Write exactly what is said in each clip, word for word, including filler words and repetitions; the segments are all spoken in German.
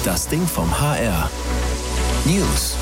Das Ding vom H R. News.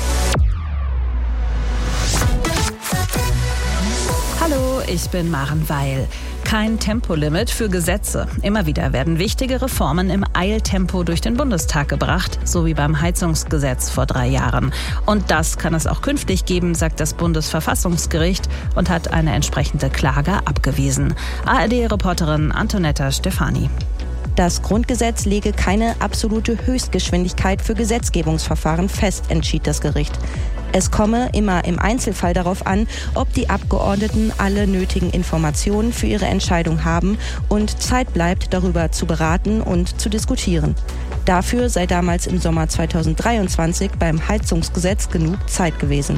Hallo, ich bin Maren Weil. Kein Tempolimit für Gesetze. Immer wieder werden wichtige Reformen im Eiltempo durch den Bundestag gebracht, so wie beim Heizungsgesetz vor drei Jahren. Und das kann es auch künftig geben, sagt das Bundesverfassungsgericht und hat eine entsprechende Klage abgewiesen. A R D-Reporterin Antonetta Stefani. Das Grundgesetz lege keine absolute Höchstgeschwindigkeit für Gesetzgebungsverfahren fest, entschied das Gericht. Es komme immer im Einzelfall darauf an, ob die Abgeordneten alle nötigen Informationen für ihre Entscheidung haben und Zeit bleibt, darüber zu beraten und zu diskutieren. Dafür sei damals im Sommer zweitausenddreiundzwanzig beim Heizungsgesetz genug Zeit gewesen.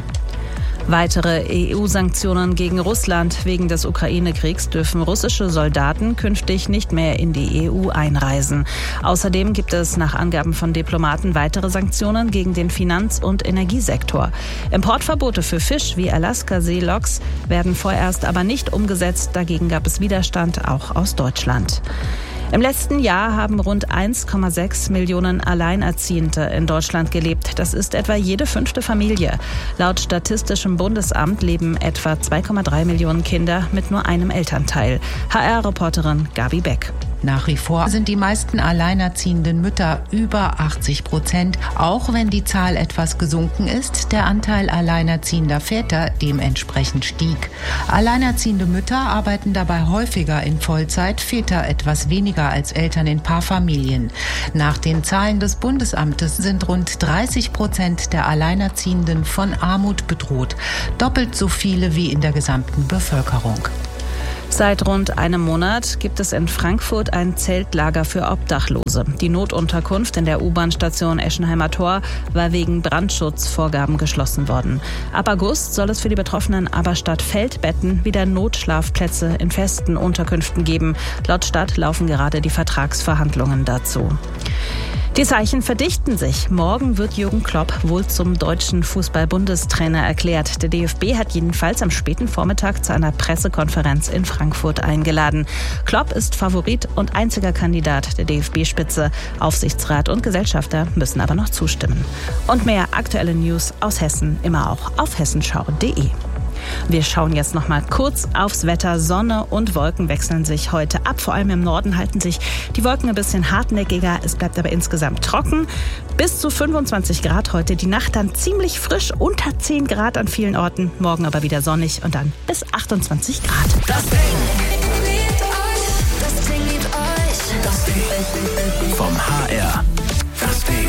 Weitere E U-Sanktionen gegen Russland. Wegen des Ukraine-Kriegs dürfen russische Soldaten künftig nicht mehr in die E U einreisen. Außerdem gibt es nach Angaben von Diplomaten weitere Sanktionen gegen den Finanz- und Energiesektor. Importverbote für Fisch wie Alaska-Seeloks werden vorerst aber nicht umgesetzt. Dagegen gab es Widerstand auch aus Deutschland. Im letzten Jahr haben rund eins Komma sechs Millionen Alleinerziehende in Deutschland gelebt. Das ist etwa jede fünfte Familie. Laut Statistischem Bundesamt leben etwa zwei Komma drei Millionen Kinder mit nur einem Elternteil. H R-Reporterin Gabi Beck. Nach wie vor sind die meisten alleinerziehenden Mütter über achtzig Prozent, auch wenn die Zahl etwas gesunken ist, der Anteil alleinerziehender Väter dementsprechend stieg. Alleinerziehende Mütter arbeiten dabei häufiger in Vollzeit, Väter etwas weniger als Eltern in Paarfamilien. Nach den Zahlen des Bundesamtes sind rund dreißig Prozent der Alleinerziehenden von Armut bedroht, doppelt so viele wie in der gesamten Bevölkerung. Seit rund einem Monat gibt es in Frankfurt ein Zeltlager für Obdachlose. Die Notunterkunft in der U-Bahn-Station Eschenheimer Tor war wegen Brandschutzvorgaben geschlossen worden. Ab August soll es für die Betroffenen aber statt Feldbetten wieder Notschlafplätze in festen Unterkünften geben. Laut Stadt laufen gerade die Vertragsverhandlungen dazu. Die Zeichen verdichten sich. Morgen wird Jürgen Klopp wohl zum deutschen Fußball-Bundestrainer erklärt. Der D F B hat jedenfalls am späten Vormittag zu einer Pressekonferenz in Frankfurt eingeladen. Klopp ist Favorit und einziger Kandidat der D F B-Spitze. Aufsichtsrat und Gesellschafter müssen aber noch zustimmen. Und mehr aktuelle News aus Hessen immer auch auf hessenschau punkt de. Wir schauen jetzt noch mal kurz aufs Wetter. Sonne und Wolken wechseln sich heute ab. Vor allem im Norden halten sich die Wolken ein bisschen hartnäckiger. Es bleibt aber insgesamt trocken. Bis zu fünfundzwanzig Grad heute. Die Nacht dann ziemlich frisch, unter zehn Grad an vielen Orten. Morgen aber wieder sonnig und dann bis achtundzwanzig Grad. Das Ding. Das Ding liebt euch. Das Ding vom H R. Das Ding.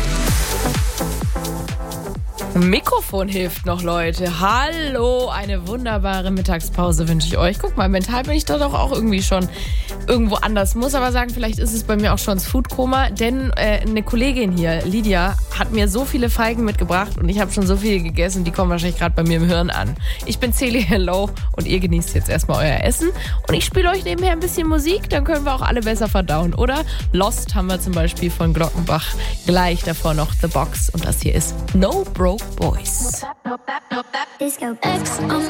Mikrofon hilft noch, Leute. Hallo, eine wunderbare Mittagspause wünsche ich euch. Guck mal, mental bin ich da doch auch irgendwie schon irgendwo anders. Muss aber sagen, vielleicht ist es bei mir auch schon das Foodkoma, denn äh, eine Kollegin hier, Lydia, hat mir so viele Feigen mitgebracht und ich habe schon so viele gegessen, die kommen wahrscheinlich gerade bei mir im Hirn an. Ich bin Celi Hello und ihr genießt jetzt erstmal euer Essen und ich spiele euch nebenher ein bisschen Musik, dann können wir auch alle besser verdauen, oder? Lost haben wir zum Beispiel von Glockenbach, gleich davor noch The Box und das hier ist No Broke Boys. Disco X on